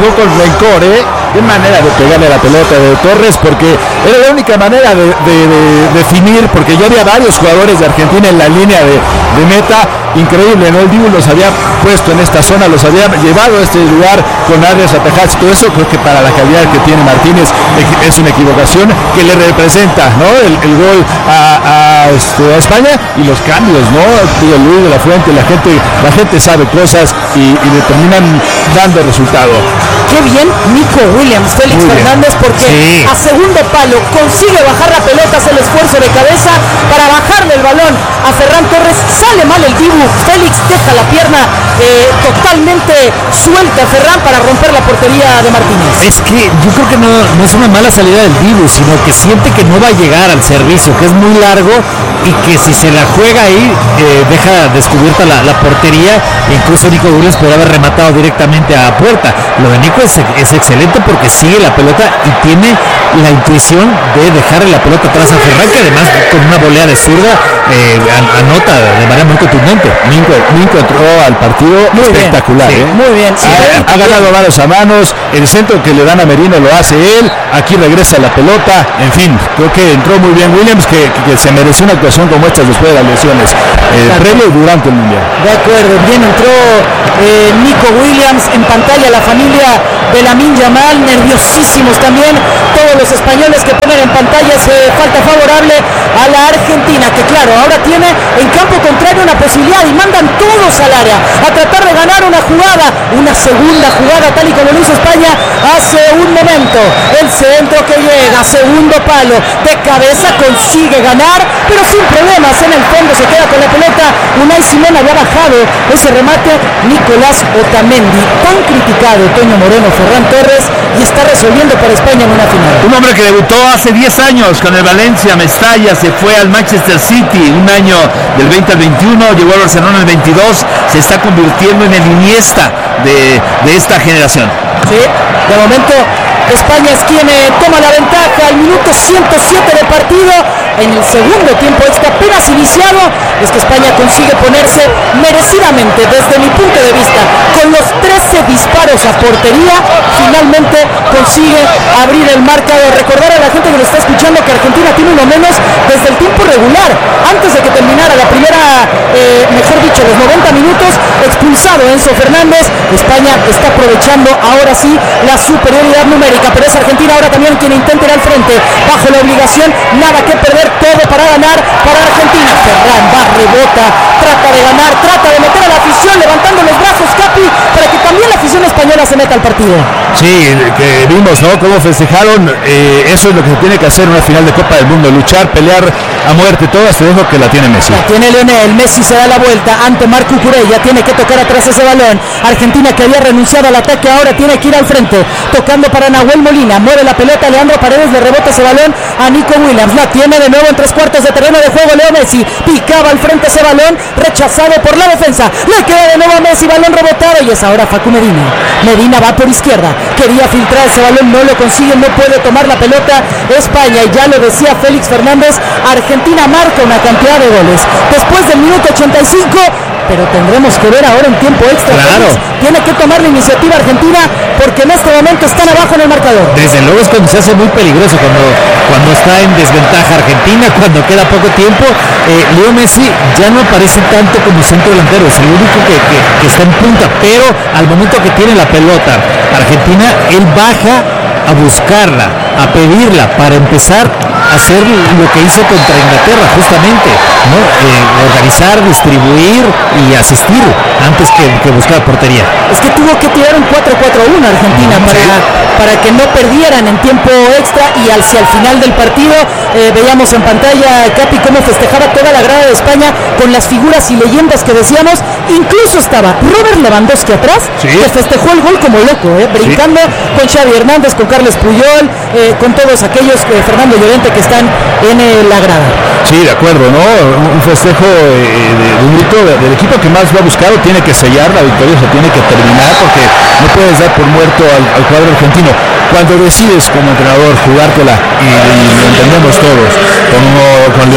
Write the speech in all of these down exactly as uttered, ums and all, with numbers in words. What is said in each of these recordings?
llegó con rencor, ¿eh? Qué manera de pegarle a la pelota de Torres, porque era la única manera de, de, de definir, porque ya había varios jugadores de Argentina en la línea de, de meta. Increíble, ¿no? El Dibu los había puesto en esta zona, los había llevado a este lugar con áreas atajadas y todo eso. Creo que para la calidad que tiene Martínez es una equivocación que le representa, ¿no? El, el gol a, a, este, a España y los cambios, ¿no? Tío Luis de la Fuente, la gente, la gente sabe cosas y, y le terminan dando resultado. Qué bien Nico Williams, Félix Fernández, porque sí. a segundo palo consigue bajar la pelota, hace el esfuerzo de cabeza para bajarle el balón a Ferran Torres, sale mal el Dibu, Félix deja la pierna eh, totalmente suelta a Ferran para romper la portería de Martínez. Es que yo creo que no, no es una mala salida del Dibu, sino que siente que no va a llegar al servicio, que es muy largo y que si se la juega ahí eh, deja descubierta la, la portería. Incluso Nico Williams podría haber rematado directamente a puerta. Lo de Nico es, es excelente porque sigue la pelota y tiene la intuición de dejarle la pelota atrás a Ferran, que además con una volea de zurda eh, anota de manera muy contundente. Nico, Nico entró al partido muy espectacular, bien, ¿eh? Muy bien. Sí, ha, ha ganado manos a manos, el centro que le dan a Merino lo hace él, aquí regresa la pelota, en fin, creo que entró muy bien Williams, que, que, que se mereció una actuación como esta después de las lesiones, eh, previo y durante el Mundial. De acuerdo, bien entró eh, Nico Williams, en pantalla la familia de Lamine Yamal, nerviosísimos también todos los españoles que ponen en pantalla ese falta favorable a la Argentina, que claro, ahora tiene en campo contrario una posibilidad y mandan todos al área a tratar de ganar una jugada, una segunda jugada tal y como lo hizo España hace un momento. El centro que llega, segundo palo, de cabeza consigue ganar, pero sin problemas, en el fondo se queda con la pelota. Unai Simón había bajado ese remate. Nicolás Otamendi, tan criticado Toño Moreno, Ferran Torres, y está resolviendo para España en una final. Un hombre que debutó hace diez años con el Valencia, Mestalla, se fue al Manchester City un año del veinte al veintiuno, llegó al Barcelona en el veintidós, se está convirtiendo en el Iniesta de, de esta generación. Sí, de momento España es quien eh, toma la ventaja al minuto ciento siete de partido. En el segundo tiempo extra apenas iniciado, es que España consigue ponerse merecidamente, desde mi punto de vista, con los trece disparos a portería, finalmente consigue abrir el marcador. Recordar a la gente que lo está escuchando que Argentina tiene uno menos desde el tiempo regular, antes de que terminara la primera, eh, mejor dicho, los noventa minutos, expulsado Enzo Fernández. España está aprovechando ahora sí la superioridad numérica, pero es Argentina ahora también quien intenta ir al frente, bajo la obligación, nada que perder, todo para ganar para Argentina. Ferran va, rebota, trata de ganar, trata de meter a la afición, levantando los brazos, Capi, para que también la afición española se meta al partido. Sí, que vimos, ¿no? Cómo festejaron, eh, eso es lo que se tiene que hacer en una final de Copa del Mundo, luchar, pelear a muerte todas. Te dejo que la tiene Messi. La tiene Lionel, Messi se da la vuelta ante Marco Cucurella, tiene que tocar atrás ese balón. Argentina, que había renunciado al ataque, ahora tiene que ir al frente, tocando para Nahuel Molina, mueve la pelota, Leandro Paredes le rebota ese balón a Nico Williams, la tiene de nuevo en tres cuartos de terreno de juego Leo Messi, picaba al frente ese balón, rechazado por la defensa, le queda de nuevo a Messi, balón rebotado, y es ahora Facu Medina. Medina va por izquierda, quería filtrar ese balón, no lo consigue, no puede tomar la pelota España, y ya lo decía Félix Fernández, Argentina marca una cantidad de goles después del minuto ochenta y cinco, pero tendremos que ver ahora en tiempo extra. Claro. Félix, tiene que tomar la iniciativa Argentina, porque en este momento están abajo en el marcador. Desde luego es cuando se hace muy peligroso, cuando, cuando está en desventaja Argentina, cuando queda poco tiempo. eh, Leo Messi ya no aparece tanto como centro delantero, es el único que, que, que está en punta, pero al momento que tiene la pelota Argentina, él baja a buscarla, a pedirla, para empezar a hacer lo que hizo contra Inglaterra, justamente, ¿no? Eh, organizar, distribuir y asistir antes que, que buscar portería. Es que tuvo que tirar un cuatro cuatro uno Argentina para, para que no perdieran en tiempo extra, y hacia el final del partido eh, veíamos en pantalla, Capi, cómo festejaba toda la grada de España con las figuras y leyendas que decíamos. Incluso estaba Robert Lewandowski atrás, ¿sí?, que festejó el gol como loco, eh, brincando, sí, con Xavi Hernández, con Carles Puyol, eh, con todos aquellos, eh, Fernando Llorente, que están en eh, la grada. Sí, de acuerdo, ¿no? Un festejo eh, de, de un grito de, del equipo que más lo ha buscado. Tiene que sellar la victoria, se tiene que terminar, porque no puedes dar por muerto al, al cuadro argentino. Cuando decides como entrenador jugártela, y, y lo entendemos todos, como con Lionel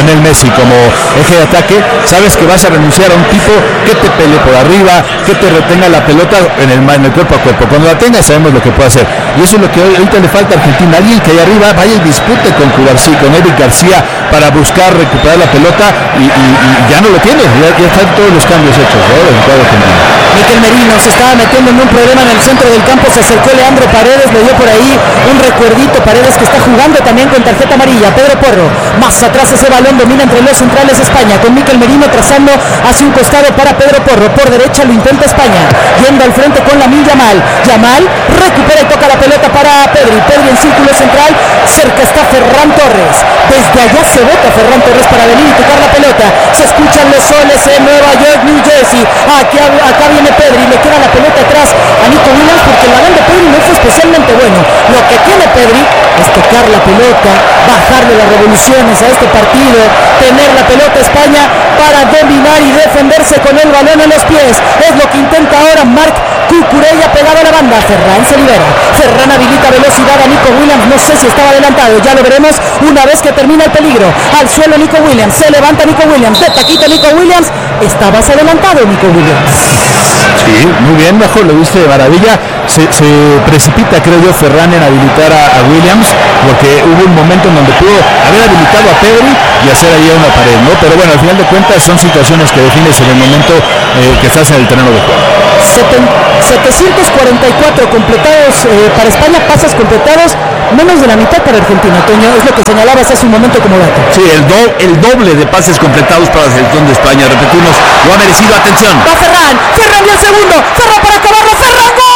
Lionel Messi como eje de ataque, sabes que vas a renunciar a un tipo que te pelee por arriba, que te retenga la pelota en el, en el cuerpo a cuerpo. Cuando la tenga sabemos lo que puede hacer. Y eso es lo que hoy, ahorita le falta a Argentina. Alguien que ahí arriba vaya y dispute con Cubarsí, con Eric García, para buscar recuperar la pelota y, y, y ya no lo tiene. Ya, ya están todos los cambios hechos, ¿no? Del cuadro argentino. Mikel Merino se estaba metiendo en un problema en el centro del campo, se acercó Leandro Paredes, le dio por ahí un recuerdito. Paredes que está jugando también con tarjeta amarilla. Pedro Porro, más atrás ese balón, domina entre los centrales España, con Mikel Merino trazando hacia un costado para Pedro Porro, por derecha lo intenta España, yendo al frente con Lamine Yamal. Yamal recupera y toca la pelota para Pedri, Pedri en círculo central, cerca está Ferran Torres, desde allá se bota Ferran Torres para venir y tocar la pelota, se escuchan los soles en Nueva York, New Jersey, aquí, acá viene Pedri, le queda la pelota atrás a Nico Williams porque el balón de Pedri no fue especialmente bueno. Lo que tiene Pedri es tocar la pelota, bajarle las revoluciones a este partido, tener la pelota España para dominar y defenderse con el balón en los pies. Es lo que intenta ahora Marc Cucurella pegado a la banda. Ferran se libera, Ferran habilita velocidad a Nico Williams, no sé si estaba adelantado, ya lo veremos una vez que termina el peligro. Al suelo Nico Williams, se levanta Nico Williams, de taquita Nico Williams, estabas adelantado Nico Williams. Sí, muy bien, bajo, lo viste de maravilla. Se, se precipita, creo yo, Ferran en habilitar a, a Williams, porque hubo un momento en donde pudo haber habilitado a Pedri y hacer ahí una pared, ¿no? Pero bueno, al final de cuentas son situaciones que defines en el momento eh, que estás en el terreno de juego. setecientos cuarenta y cuatro completados eh, para España, pases completados, menos de la mitad para Argentina, Toño, es lo que señalabas hace un momento como dato. Sí, el, do, el doble de pases completados para la selección de España, repetimos, lo ha merecido, atención. Va Ferran, Ferran dio el segundo, Ferran para acabarlo, Ferran, ¡gol!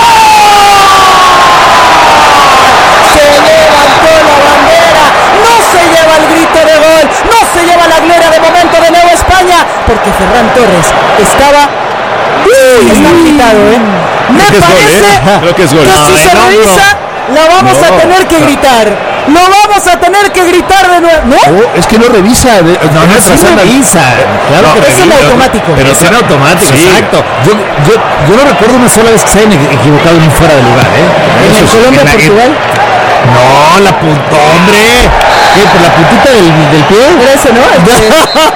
Se levantó la bandera, no se lleva el grito de gol, no se lleva la gloria de momento de nuevo España, porque Ferran Torres estaba... Uy, está gritado, ¿eh? Me Creo que parece es gol, ¿eh? Creo que es gol. que si Ay, se no, revisa, no. la vamos No. a tener que gritar. Lo vamos a tener que gritar de nuevo. ¿No? Oh, es que no revisa. De, No, no, sí revisa. Claro que es en revisa. automático. Pero es en automático, Sí. exacto. Yo, yo, yo no recuerdo una sola vez que se hayan equivocado en un fuera de lugar, ¿eh? En Eso el es- Colombia, en la- en- Portugal. No, la punta, hombre. ¿Qué? ¿Por la puntita del, del pie? Era ese, ¿no? El que,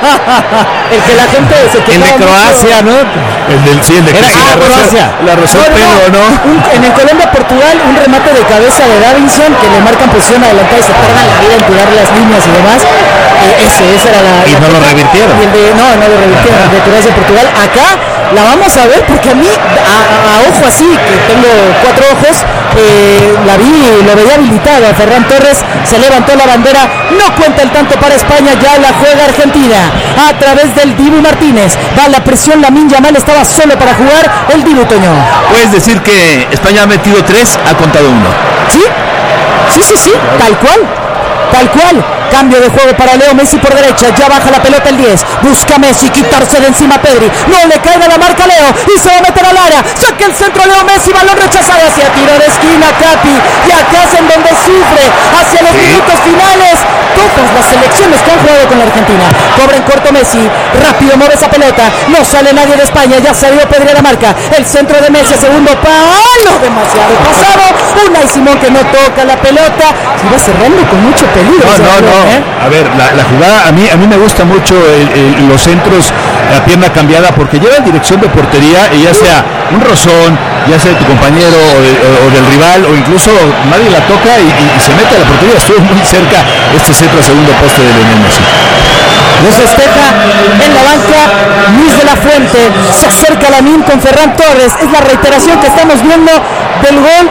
el que la gente se El de quejaba mucho. Croacia, ¿no? El del sí, el de Era- sí, ah, la rosa, Croacia. la rosa No, el no, pelo, ¿no? un- en el Colombia-Portugal, un remate de cabeza de Davinson que le marcan posición adelantada y se tardan la vida en tirar las líneas y demás. Eh, ese, ese era la. Y la no lo queja. revirtieron. Y el de, no, no lo revirtieron. El de Croacia-Portugal. Acá la vamos a ver porque a mí, a, a ojo así, que tengo cuatro ojos, eh, la vi, lo veía habilitado a Ferran Torres, se levantó la bandera, no cuenta el tanto para España, ya la juega Argentina a través del Dibu Martínez, va la presión, Lamine Yamal estaba solo para jugar, el Dibu, Toño. Puedes decir que España ha metido tres, ha contado uno. ¿Sí? Sí, sí, sí, tal cual, tal cual. Cambio de juego para Leo Messi por derecha, ya baja la pelota el diez, busca Messi, quitarse de encima a Pedri, no le cae de la marca a Leo, y se va a meter al área, saca el centro Leo Messi, balón rechazado hacia tiro de esquina Capi, y acá es en donde sufre, hacia los Sí. minutos finales, todas las selecciones que han jugado con la Argentina, cobra en corto Messi, rápido mueve esa pelota, no sale nadie de España, ya salió Pedri a la marca, el centro de Messi, segundo palo, demasiado pasado, Unai Simón que no toca la pelota, se va cerrando con mucho peligro. No, ese no, balón, no. ¿eh? A ver, la, la jugada, a mí, a mí me gusta mucho el- el- los centros, la pierna cambiada, porque lleva en dirección de portería y ya sea un rozón, ya sea de tu compañero o, de- o- o del rival, o incluso nadie la toca y, y- y se mete a la portería. Estuvo muy cerca este centro a segundo poste de Lionel Messi. Lo festeja en la banca Luis de la Fuente, se acerca Lamine con Ferran Torres, es la reiteración que estamos viendo del gol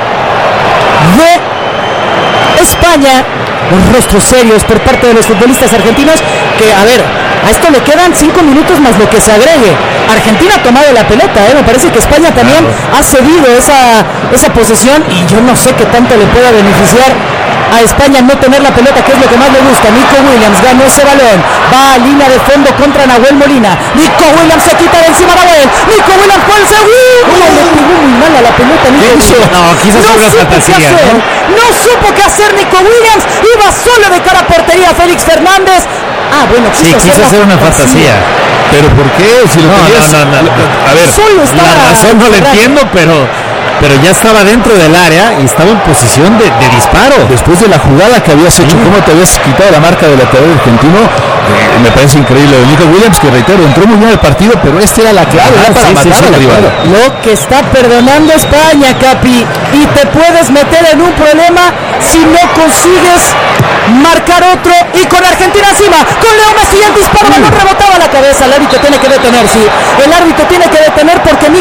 de España. Los rostros serios por parte de los futbolistas argentinos que, a ver, a esto le quedan cinco minutos más lo que se agregue. Argentina ha tomado la pelota, ¿eh? Me parece que España también ha cedido esa, esa posesión y yo no sé qué tanto le pueda beneficiar a España no tener la pelota, que es lo que más le gusta. Nico Williams ganó ese balón, va a línea de fondo contra Nahuel Molina, Nico Williams se quita de encima a Nahuel, Nico Williams por el segundo, le pegó muy mal a la pelota Nico ¿Qué hizo? Williams. No, quiso hacer una supo qué fantasía, hacer, ¿no? no supo qué hacer Nico Williams, iba solo de cara a portería Félix Fernández. Ah, bueno, Sí, quiso hacer una fantasía. ¿Pero por qué? Si lo No, tenías- no, no, no. A ver, Solo estaba La razón no la Ferran. entiendo, pero pero ya estaba dentro del área y estaba en posición de, de disparo. Después de la jugada que habías hecho, cómo te habías quitado la marca del lateral argentino, eh, me parece increíble. Nico Williams, que reitero, entró muy bien al partido, pero esta era la clave, ah, era para sí, matar sí, al sí, rival. Lo que está perdonando España, Capi, y te puedes meter en un problema si no consigues marcar otro. Y con Argentina encima, con Leo Messi el disparo, balón rebotaba la cabeza. El árbitro tiene que detener, sí, el árbitro tiene que detener porque Nico